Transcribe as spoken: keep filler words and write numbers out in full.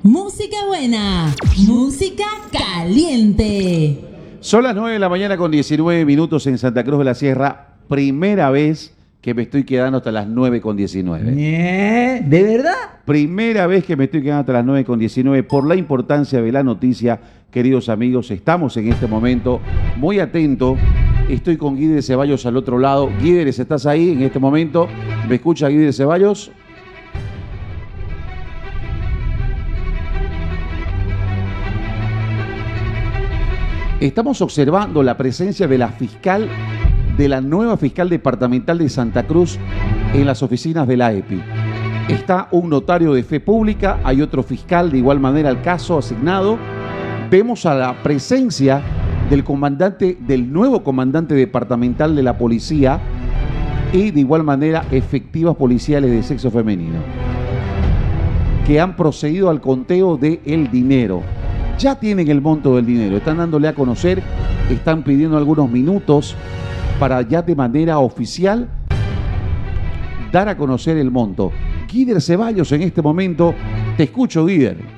Música buena, música caliente. Son las nueve de la mañana con diecinueve minutos en Santa Cruz de la Sierra. Primera vez que me estoy quedando hasta las nueve con diecinueve. ¿De verdad? Primera vez que me estoy quedando hasta las nueve con diecinueve por la importancia de la noticia, queridos amigos. Estamos en este momento muy atentos. Estoy con Guider Ceballos al otro lado. Guider, ¿estás ahí en este momento? ¿Me escucha Guider Ceballos? Estamos observando la presencia de la fiscal, de la nueva fiscal departamental de Santa Cruz en las oficinas de la E P I. Está un notario de fe pública, hay otro fiscal de igual manera al caso asignado. Vemos a la presencia del comandante, del nuevo comandante departamental de la policía y de igual manera efectivas policiales de sexo femenino que han procedido al conteo del dinero. Ya tienen el monto del dinero, están dándole a conocer, están pidiendo algunos minutos para ya de manera oficial dar a conocer el monto. Guider Ceballos en este momento, te escucho, Guider.